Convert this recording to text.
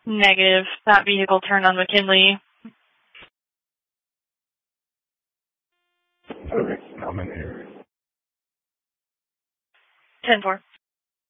Negative. That vehicle turned on McKinley. Okay, I'm in here. 10-4.